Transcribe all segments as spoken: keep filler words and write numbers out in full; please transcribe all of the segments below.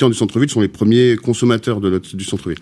habitants du centre-ville sont les premiers consommateurs de notre, du centre-ville.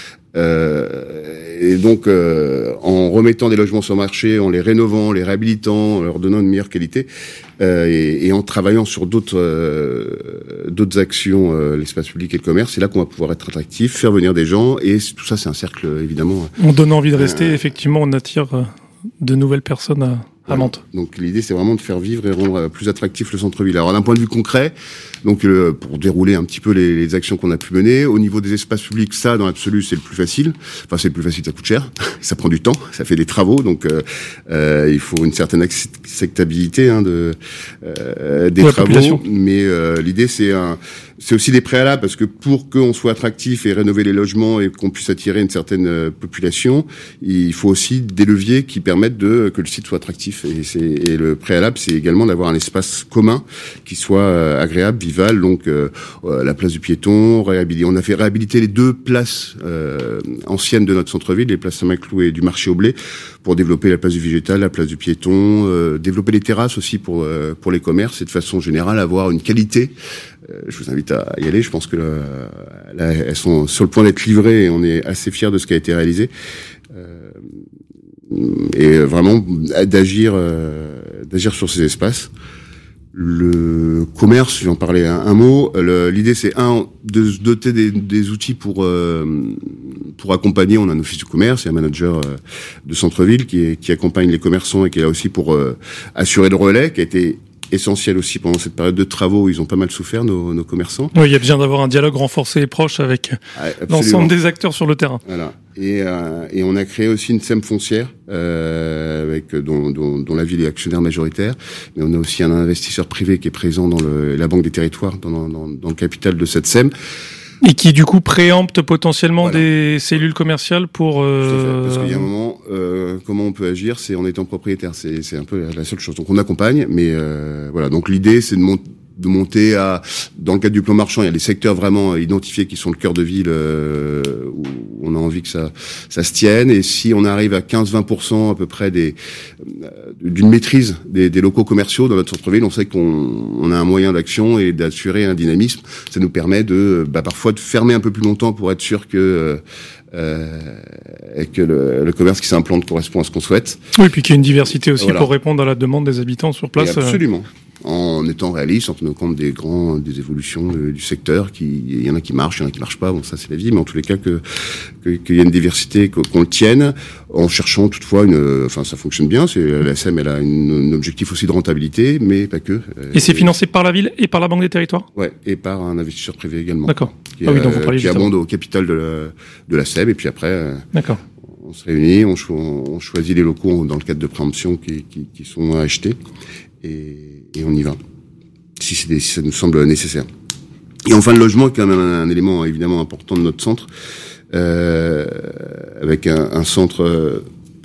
Euh, et donc, euh, en remettant des logements sur le marché, en les rénovant, en les réhabilitant, en leur donnant une meilleure qualité, euh, et, et en travaillant sur d'autres euh, d'autres actions, euh, l'espace public et le commerce, c'est là qu'on va pouvoir être attractif, faire venir des gens, et tout ça, c'est un cercle, évidemment. On donne envie de rester, euh, effectivement, on attire de nouvelles personnes à, à Mantes. Donc l'idée, c'est vraiment de faire vivre et rendre plus attractif le centre-ville. Alors d'un point de vue concret, donc euh, pour dérouler un petit peu les, les actions qu'on a pu mener, au niveau des espaces publics, ça, dans l'absolu, c'est le plus facile. Enfin, c'est le plus facile, ça coûte cher, ça prend du temps, ça fait des travaux, donc euh, euh, il faut une certaine acceptabilité hein, de euh, des travaux. Population. Mais euh, l'idée, c'est un c'est aussi des préalables, parce que pour qu'on soit attractif et rénover les logements et qu'on puisse attirer une certaine euh, population, il faut aussi des leviers qui permettent de que le site soit attractif. Et, c'est, et le préalable, c'est également d'avoir un espace commun qui soit euh, agréable, vivable. Donc euh, euh, la place du piéton, réhabiliter. On a fait réhabiliter les deux places euh, anciennes de notre centre-ville, les places Saint-Maclou et du marché au blé, pour développer la place du végétal, la place du piéton, euh, développer les terrasses aussi pour euh, pour les commerces, et de façon générale avoir une qualité. Euh, je vous invite à y aller. Je pense que là, là, elles sont sur le point d'être livrées et on est assez fiers de ce qui a été réalisé. Euh, et vraiment d'agir, euh, d'agir sur ces espaces. Le commerce, je vais en parler un, un mot. Le, l'idée, c'est un de se doter des, des outils pour euh, pour accompagner. On a un office du commerce et un manager euh, de centre-ville qui est, qui accompagne les commerçants et qui est là aussi pour euh, assurer le relais, qui a été essentiel aussi pendant cette période de travaux où ils ont pas mal souffert, nos, nos commerçants. Oui, il y a besoin d'avoir un dialogue renforcé et proche avec ah, l'ensemble des acteurs sur le terrain. Voilà. Et, euh, et on a créé aussi une S E M foncière euh, avec dont, dont, dont la ville est actionnaire majoritaire, mais on a aussi un investisseur privé qui est présent dans le, la Banque des Territoires, dans, dans, dans le capital de cette S E M. Et qui, du coup, préempte potentiellement voilà. des cellules commerciales pour... Euh... Parce qu'il y a un moment, euh, comment on peut agir, c'est en étant propriétaire. C'est, c'est un peu la seule chose. Donc, on accompagne, mais euh, voilà. Donc, l'idée, c'est de, mont- de monter à... Dans le cadre du plan marchand, il y a des secteurs vraiment identifiés qui sont le cœur de ville, euh, où on a envie que ça, ça se tienne. Et si on arrive à quinze à vingt pour cent à peu près des, d'une maîtrise des, des locaux commerciaux dans notre centre-ville, on sait qu'on on a un moyen d'action et d'assurer un dynamisme. Ça nous permet de, bah, parfois de fermer un peu plus longtemps pour être sûr que, euh, et que le, le commerce qui s'implante correspond à ce qu'on souhaite. Oui, puis qu'il y a une diversité aussi voilà. pour répondre à la demande des habitants sur place. Et absolument. En étant réaliste, en tenant compte des grands, des évolutions de, du secteur, qui, il y en a qui marchent, il y en a qui marchent pas, bon, ça c'est la vie, mais en tous les cas que, que, qu'il y ait une diversité, qu'on, qu'on le tienne, en cherchant toutefois une, enfin, ça fonctionne bien, c'est, la S E M, elle a une, un objectif aussi de rentabilité, mais pas que. Et c'est financé par la ville et par la Banque des Territoires? Ouais, et par un investisseur privé également. D'accord. Qui, ah oui, donc vous parlez qui abonde au capital de la, de la S E M, et puis après. D'accord. On se réunit, on, cho- on choisit les locaux dans le cadre de préemption qui, qui, qui sont à acheter, et, et on y va, si, c'est des, si ça nous semble nécessaire. Et enfin, le logement est quand même un, un élément évidemment important de notre centre, euh, avec un, un centre euh,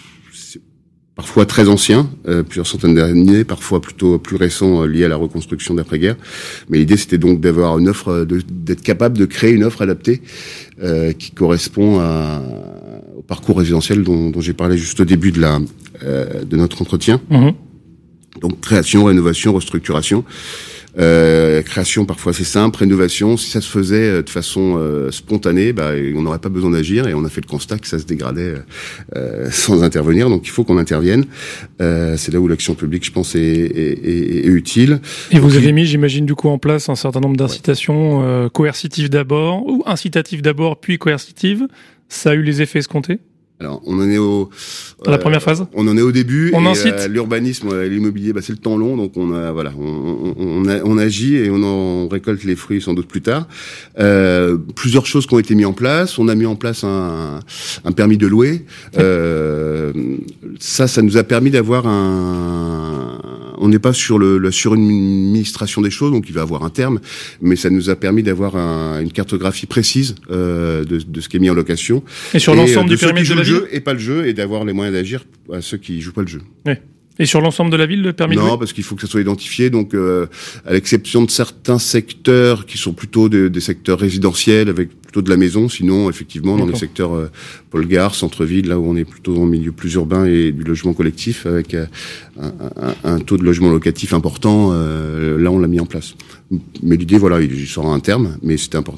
parfois très ancien, euh, plusieurs centaines d'années, parfois plutôt plus récent, euh, lié à la reconstruction d'après-guerre. Mais l'idée, c'était donc d'avoir une offre, de, d'être capable de créer une offre adaptée euh, qui correspond à, au parcours résidentiel dont, dont j'ai parlé juste au début de la euh, de notre entretien. Mmh. Donc création, rénovation, restructuration. Euh, création parfois c'est simple, rénovation si ça se faisait de façon euh, spontanée, bah, on n'aurait pas besoin d'agir, et on a fait le constat que ça se dégradait euh, sans intervenir, donc il faut qu'on intervienne. Euh, c'est là où l'action publique, je pense, est, est, est, est utile. Et vous donc, avez mis, j'imagine, du coup en place un certain nombre d'incitations ouais. euh, coercitives d'abord, ou incitatives d'abord puis coercitives. Ça a eu les effets escomptés? Alors, on en est au dans euh, la première phase. On en est au début. On et, incite. Euh, l'urbanisme, euh, l'immobilier, bah c'est le temps long, donc on a voilà, on, on, on, a, on agit et on en récolte les fruits sans doute plus tard. Euh, plusieurs choses qui ont été mises en place. On a mis en place un, un permis de louer. Euh, ça, ça nous a permis d'avoir un. On n'est pas sur le, le sur une administration des choses, donc il va avoir un terme, mais ça nous a permis d'avoir un, une cartographie précise euh, de, de ce qui est mis en location. Et sur et l'ensemble du périmètre de la ville. Jeu et pas le jeu, et d'avoir les moyens d'agir à ceux qui jouent pas le jeu. Oui. Et sur l'ensemble de la ville, le permis non, de louer ? parce qu'il faut que ça soit identifié. Donc, euh, à l'exception de certains secteurs qui sont plutôt des, des secteurs résidentiels avec plutôt de la maison, sinon, effectivement, dans D'accord. les secteurs euh, Paul-Gare, centre-ville, là où on est plutôt dans le milieu plus urbain et du logement collectif, avec euh, un, un, un taux de logement locatif important, euh, là, on l'a mis en place. Mais l'idée, voilà, il sera un terme, mais c'était important